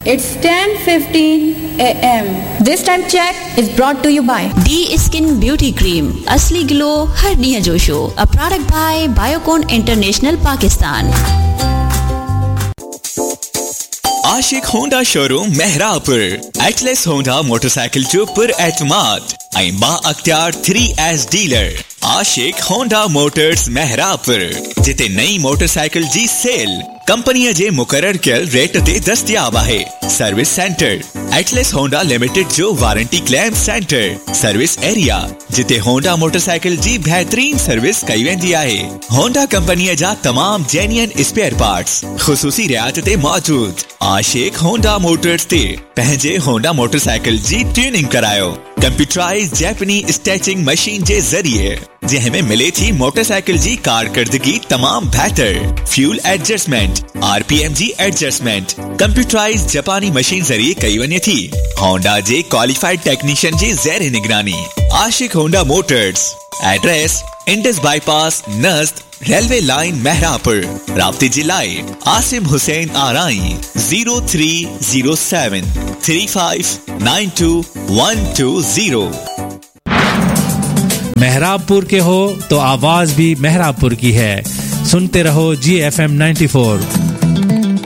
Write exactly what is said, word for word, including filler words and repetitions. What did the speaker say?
It's ten fifteen a m This time check is brought to you by D Skin Beauty Cream. असली glow her जोशो. A product by Biocon International Pakistan. Ashique Honda showroom Mehrabpur Atlas Honda motorcycle जो पर एतमाद आई बा अख्तियार three S dealer आशिक Honda Motors Mehrabpur जिते नई motorcycle जी cell company जे मुकर्रर कयल रेट ते दस्तयाब है. Service centre Atlas Honda limited जो warranty claim centre service area जिते होंडा मोटरसाइकिल जी बेहतरीन सर्विस कई वेंदी है. होंडा कंपनी जा तमाम जेन्युइन स्पेयर पार्ट्स खुसूसी रियायत ते मौजूद. आशिक होंडा मोटर्स ते पंहिंजे होंडा मोटरसाइकिल जी ट्यूनिंग करायो कंप्यूटराइज जैपनी स्टैचिंग मशीन जे जरिए जंहिंमें मिले थी मोटरसाइकिल जी कारकर्दगी तमाम बेहतर. फ्यूल एडजस्टमेंट आरपीएम जी एडजस्टमेंट कंप्यूटराइज जापानी मशीन जरिए कई वने थी. होंडा जे क्वालिफाइड टेक्नीशियन जी ज़ेर निगरानी. आशिक Honda Motors address Indus bypass नज़द railway line Mehrabpur. राब्ते जिलाए Asim Hussain आराई zero three zero seven three five nine to one two zero. मेहराबपुर के हो तो आवाज भी मेहराबपुर की है. सुनते रहो जी एफ एम नाइन्टी फोर.